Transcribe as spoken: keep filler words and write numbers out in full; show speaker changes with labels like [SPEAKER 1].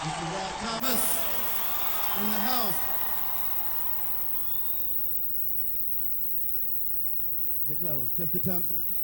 [SPEAKER 1] Mister Rod Thomas in the house. They close. Tipton Thompson.